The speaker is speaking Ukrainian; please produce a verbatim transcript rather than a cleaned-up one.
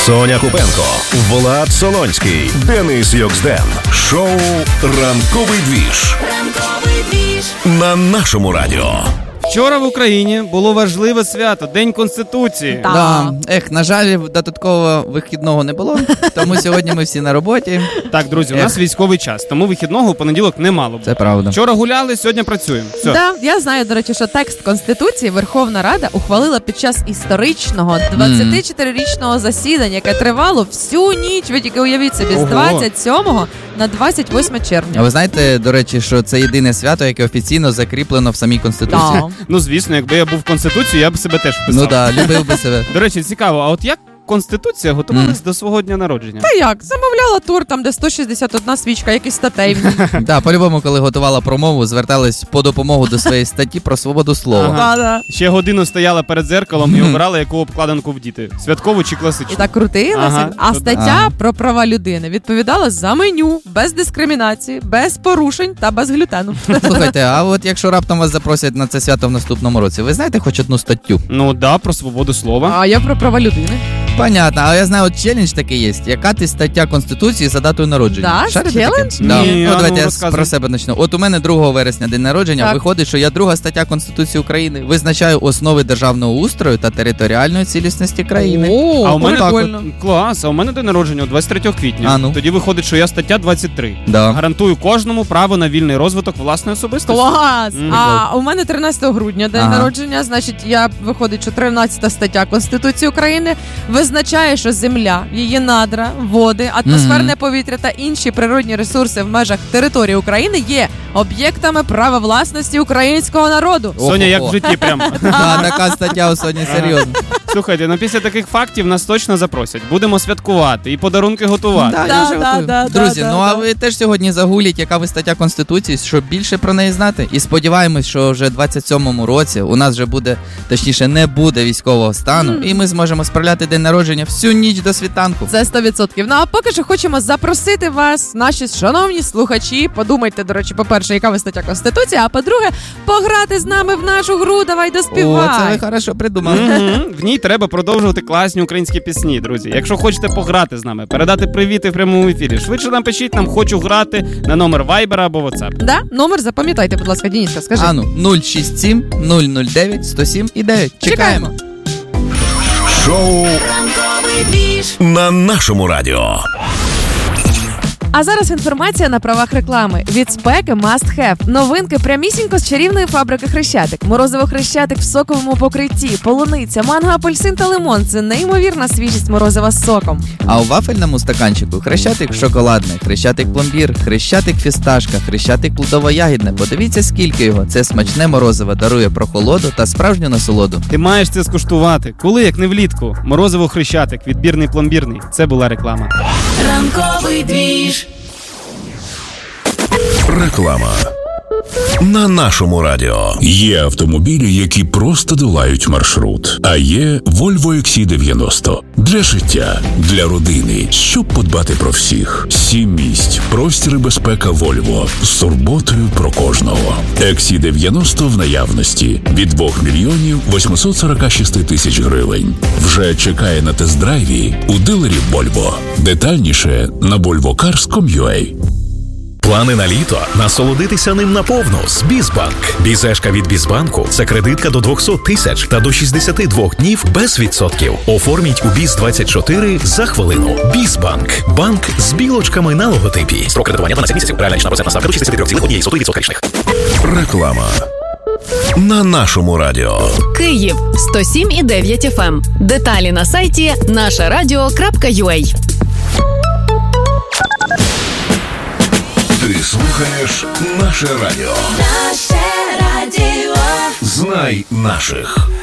Соня Купенко, Влад Солонський, Денис Йоксден. Шоу «Ранковий двіж» на нашому радіо. Вчора в Україні було важливе свято – День Конституції. Да. Да. Ех, на жаль, додаткового вихідного не було, тому сьогодні ми всі на роботі. Так, друзі, у нас військовий час, тому вихідного у понеділок не мало. Це правда. Вчора гуляли, сьогодні працюємо. Все. Да, я знаю, до речі, що текст Конституції Верховна Рада ухвалила під час історичного двадцятичотирирічного засідання, яке тривало всю ніч. Ви тільки уявіть собі, з двадцять сьомого на двадцять восьме червня. А ви знаєте, до речі, що це єдине свято, яке офіційно закріплено в самій Конституції? Да. Ну, звісно, якби я був в Конституції, я б себе теж вписав. Ну так, да, любив би себе. До речі, цікаво, а от як Конституція готувалась mm. до свого дня народження? Та як? Замовляла тур, там де сто шістдесят одна свічка, якісь статей. Так, по-любому, коли готувала промову, звертались по допомогу до своєї статті про свободу слова. Ага. Да-да. Ще годину стояла перед дзеркалом і обирала, яку обкладинку вдіти. Святкову чи класичну. І так крутилася. Ага. А стаття ага. про права людини відповідала за меню, без дискримінації, без порушень та без глютену. Слухайте, а от якщо раптом вас запросять на це свято в наступному році, ви знаєте хоч одну статтю? Ну да, про свободу слова. А я про права людини. Понятно, а я знаю, от челендж такий є. Яка ти стаття Конституції за датою народження? Да? Челендж? Да. Ні, ну, давайте я розказуй. про себе почну. От у мене другого вересня день народження. Так. Виходить, що я друга стаття Конституції України визначаю основи державного устрою та територіальної цілісності країни. О, а у мене от, клас, а у мене день народження двадцять третього квітня. А, ну. Тоді виходить, що я стаття двадцять три. Да. Гарантую кожному право на вільний розвиток власної особистості. Клас! Mm. А у мене тринадцятого грудня день ага. народження, значить, я виходить, що тринадцята стаття Конституції України визначає, що земля, її надра, води, атмосферне mm-hmm. повітря та інші природні ресурси в межах території України є об'єктами права власності українського народу. Соня, як в житті прямо. Так, така стаття у Соні, серйозно. Слухайте, ну після таких фактів нас точно запросять. Будемо святкувати і подарунки готувати. Да, да, да, да, Друзі, да, ну да. а ви теж сьогодні загуліть, яка ви стаття Конституції, щоб більше про неї знати. І сподіваємось, що вже в двадцять сьомому році у нас вже буде, точніше не буде військового стану, mm. і ми зможемо справляти день народження всю ніч до світанку. Це сто відсотків. Ну а поки що хочемо запросити вас, наші шановні слухачі. Подумайте, до речі, по-перше, яка ви стаття Конституції, а по-друге, пограти з нами в нашу гру. Давай доспівай. О, це ви хорошо придумали. Mm-hmm. В ній треба продовжувати класні українські пісні, друзі. Якщо хочете пограти з нами, передати привіти в прямому ефірі, швидше напишіть нам «Хочу грати» на номер Вайбера або WhatsApp. Да? Номер запам'ятайте, будь ласка, Дениска, скажи. А ну, нуль шість сім нуль нуль дев'ять сто сім і дев'ять. Чекаємо. Шоу на нашому радіо. А зараз інформація на правах реклами. Від спеки Must Have. Новинки прямісінько з чарівної фабрики Хрещатик. Морозиво Хрещатик в соковому покритті. Полуниця, манго, апельсин та лимон. Це неймовірна свіжість морозива з соком. А у вафельному стаканчику Хрещатик шоколадний, Хрещатик пломбір, Хрещатик фісташка, Хрещатик плодово-ягідне. Подивіться, скільки його. Це смачне морозиво дарує прохолоду та справжню насолоду. Ти маєш це скуштувати. Коли, як не влітку. Морозиво Хрещатик, відбірний пломбірний. Це була реклама. Ранковий двіж. Реклама на нашому радіо. Є автомобілі, які просто долають маршрут. А є Volvo ікс сі дев'яносто. Для життя, для родини, щоб подбати про всіх. Сім місць, простір і безпека Volvo. З турботою про кожного. ікс сі дев'яносто в наявності. Від двох мільйонів восьмисот сорок шість тисяч гривень. Вже чекає на тест-драйві у дилерів Volvo. Детальніше на volvo cars крапка ком крапка ю а. Плани на літо – насолодитися ним наповну з Бізбанк. Бізешка від Бізбанку – це кредитка до двісті тисяч та до шістдесят два днів без відсотків. Оформіть у Біз двадцять чотири за хвилину. Бізбанк – банк з білочками на логотипі. Строк кредитування дванадцять місяців. Реальна річна процентна ставка до шістдесят три цілих одна сотих відсотка річних. Реклама на нашому радіо. Київ сто сім і дев'ять еф ем. Деталі на сайті наша радіо крапка ю а. Ти слухаєш наше радіо. Наше радіо. Знай наших.